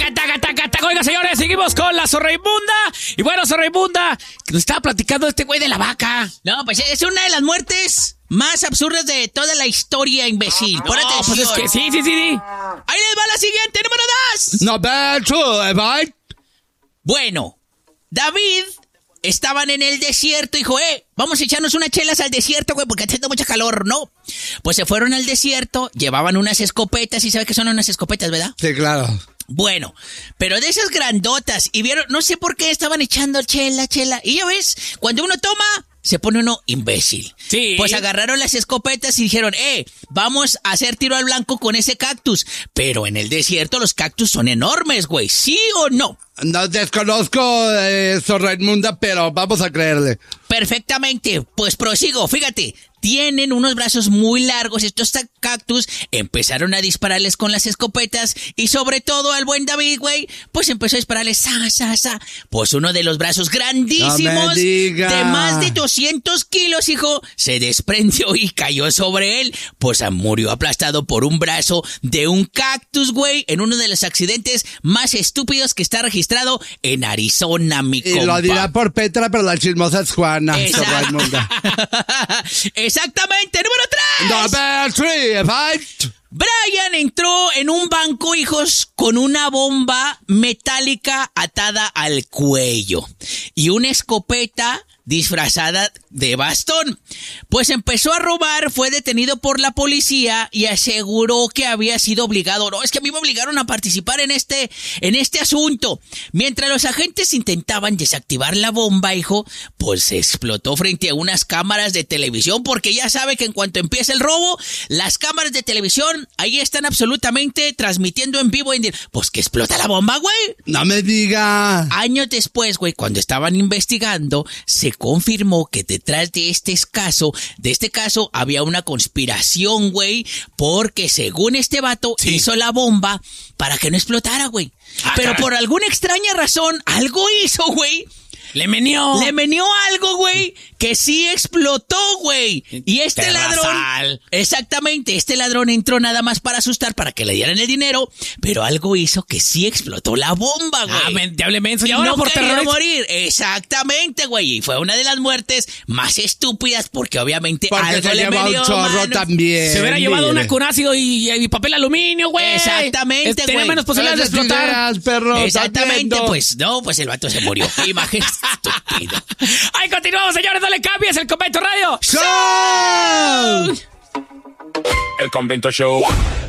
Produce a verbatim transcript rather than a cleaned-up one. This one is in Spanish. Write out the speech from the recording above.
taca, taca, taca, taca. Oiga, señores, seguimos con la Zorraimunda. Y bueno, Zorraimunda, que nos estaba platicando este güey de la vaca. No, pues es una de las muertes más absurdas de toda la historia, imbécil. Pon No, atención. pues es que sí, sí, sí, sí. Ahí les va la siguiente, número dos. No, pero, Bueno, David estaban en el desierto y dijo, eh, vamos a echarnos unas chelas al desierto, güey, porque haciendo mucha calor, ¿no? Pues se fueron al desierto, llevaban unas escopetas, y ¿sabes qué son unas escopetas, verdad? Sí, claro. Bueno, pero de esas grandotas, y vieron, no sé por qué estaban echando chela, chela, y ya ves, cuando uno toma, se pone uno imbécil. Sí. Pues agarraron las escopetas y dijeron, eh, vamos a hacer tiro al blanco con ese cactus. Pero en el desierto los cactus son enormes, güey, ¿sí o no? No desconozco eh, Zorraimunda, pero vamos a creerle. Perfectamente, pues prosigo, fíjate. Tienen unos brazos muy largos estos cactus, empezaron a dispararles con las escopetas y sobre todo al buen David, güey, pues empezó a dispararles, sa, sa, sa. Pues uno de los brazos grandísimos, No me diga. de más de doscientos kilos, hijo, se desprendió y cayó sobre él, pues murió aplastado por un brazo de un cactus, güey, en uno de los accidentes más estúpidos que está registrado en Arizona, mi compa. Y lo dirá por Petra, pero la chismosa es Juana. Exacto. Zorraimunda. Exactamente, número tres. Number three, fight. Brian entró en un banco, hijos, con una bomba metálica atada al cuello y una escopeta disfrazada de bastón. Pues empezó a robar, fue detenido por la policía y aseguró que había sido obligado. No, es que a mí me obligaron a participar en este, en este asunto. Mientras los agentes intentaban desactivar la bomba, hijo, pues se explotó frente a unas cámaras de televisión, porque ya sabe que en cuanto empieza el robo, las cámaras de televisión ahí están absolutamente transmitiendo en vivo. En di- pues que explota la bomba, güey. No me diga. Años después, güey, cuando estaban investigando, se confirmó que detrás de este caso, de este caso, había una conspiración, güey, porque según este vato, Sí. hizo la bomba para que no explotara, güey. Ah, Pero caray. por alguna extraña razón, algo hizo, güey. Le menió. Le menió algo, güey, que sí explotó, güey. Y este Terrazal. ladrón... Exactamente, este ladrón entró nada más para asustar, para que le dieran el dinero, pero algo hizo que sí explotó la bomba, güey. Ah, men- diable menso. Y Y ahora no por quería terrorista. morir. Exactamente, güey. Y fue una de las muertes más estúpidas porque obviamente Porque algo se le lleva metió, un chorro mano. también. Se hubiera llevado mire. una con ácido y, y papel aluminio, güey. Exactamente, Es- Tenía güey. menos posibilidades de Esas explotar. ideas, perro, Exactamente, también, no. pues no, pues el vato se murió. Imagínate, estúpido. Ahí continuamos, señores. No le cambies el Convento Radio. ¡Show! El Convento Show.